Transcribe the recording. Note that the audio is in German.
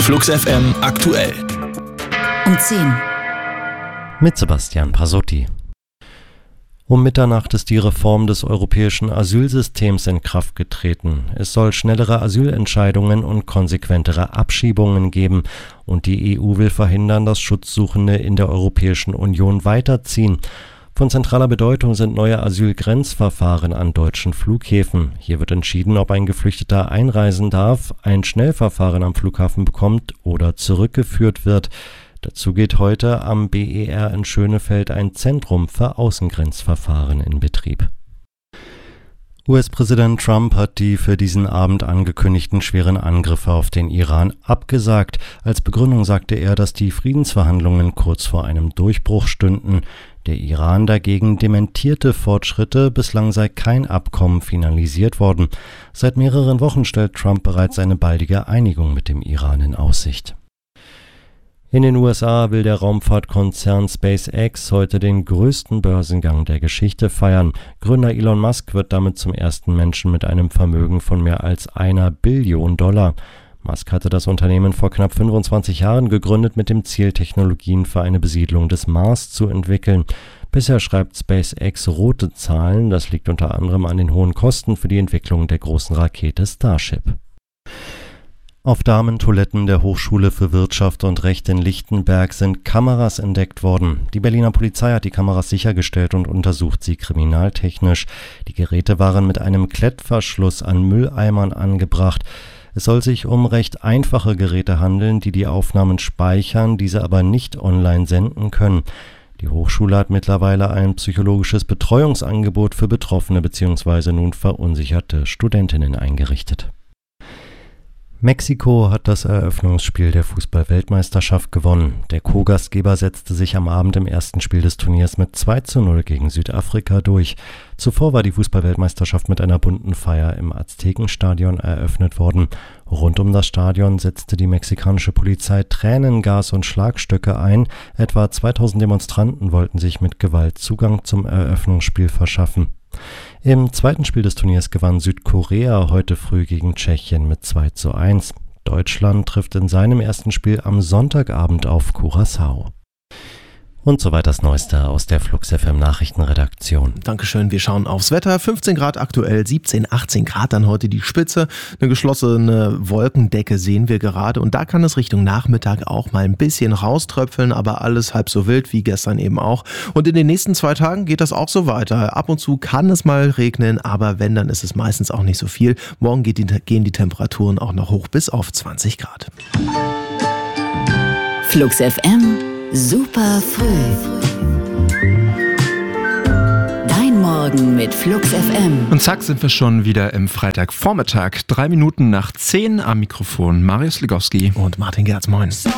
Flux FM aktuell. Um 10. Mit Sebastian Pasotti. Um Mitternacht ist die Reform des europäischen Asylsystems in Kraft getreten. Es soll schnellere Asylentscheidungen und konsequentere Abschiebungen geben. Und die EU will verhindern, dass Schutzsuchende in der Europäischen Union weiterziehen. Von zentraler Bedeutung sind neue Asylgrenzverfahren an deutschen Flughäfen. Hier wird entschieden, ob ein Geflüchteter einreisen darf, ein Schnellverfahren am Flughafen bekommt oder zurückgeführt wird. Dazu geht heute am BER in Schönefeld ein Zentrum für Außengrenzverfahren in Betrieb. US-Präsident Trump hat die für diesen Abend angekündigten schweren Angriffe auf den Iran abgesagt. Als Begründung sagte er, dass die Friedensverhandlungen kurz vor einem Durchbruch stünden. Der Iran dagegen dementierte Fortschritte, bislang sei kein Abkommen finalisiert worden. Seit mehreren Wochen stellt Trump bereits eine baldige Einigung mit dem Iran in Aussicht. In den USA will der Raumfahrtkonzern SpaceX heute den größten Börsengang der Geschichte feiern. Gründer Elon Musk wird damit zum ersten Menschen mit einem Vermögen von mehr als $1 Billion. Musk hatte das Unternehmen vor knapp 25 Jahren gegründet mit dem Ziel, Technologien für eine Besiedlung des Mars zu entwickeln. Bisher schreibt SpaceX rote Zahlen. Das liegt unter anderem an den hohen Kosten für die Entwicklung der großen Rakete Starship. Auf Damentoiletten der Hochschule für Wirtschaft und Recht in Lichtenberg sind Kameras entdeckt worden. Die Berliner Polizei hat die Kameras sichergestellt und untersucht sie kriminaltechnisch. Die Geräte waren mit einem Klettverschluss an Mülleimern angebracht. Es soll sich um recht einfache Geräte handeln, die Aufnahmen speichern, diese aber nicht online senden können. Die Hochschule hat mittlerweile ein psychologisches Betreuungsangebot für Betroffene bzw. nun verunsicherte Studentinnen eingerichtet. Mexiko hat das Eröffnungsspiel der Fußball-Weltmeisterschaft gewonnen. Der Co-Gastgeber setzte sich am Abend im ersten Spiel des Turniers mit 2:0 gegen Südafrika durch. Zuvor war die Fußball-Weltmeisterschaft mit einer bunten Feier im Aztekenstadion eröffnet worden. Rund um das Stadion setzte die mexikanische Polizei Tränengas und Schlagstöcke ein. Etwa 2000 Demonstranten wollten sich mit Gewalt Zugang zum Eröffnungsspiel verschaffen. Im zweiten Spiel des Turniers gewann Südkorea heute früh gegen Tschechien mit 2:1. Deutschland trifft in seinem ersten Spiel am Sonntagabend auf Curaçao. Und soweit das Neueste aus der Flux FM Nachrichtenredaktion. Dankeschön, wir schauen aufs Wetter. 15 Grad aktuell, 17, 18 Grad dann heute die Spitze. Eine geschlossene Wolkendecke sehen wir gerade und da kann es Richtung Nachmittag auch mal ein bisschen rauströpfeln, aber alles halb so wild wie gestern eben auch. Und in den nächsten 2 Tagen geht das auch so weiter. Ab und zu kann es mal regnen, aber wenn, dann ist es meistens auch nicht so viel. Morgen gehen die Temperaturen auch noch hoch bis auf 20 Grad. Flux FM. Super früh. Dein Morgen mit Flux FM. Und zack, sind wir schon wieder im Freitagvormittag. 3 Minuten nach 10 am Mikrofon Marius Legowski und Martin Gerz, moin.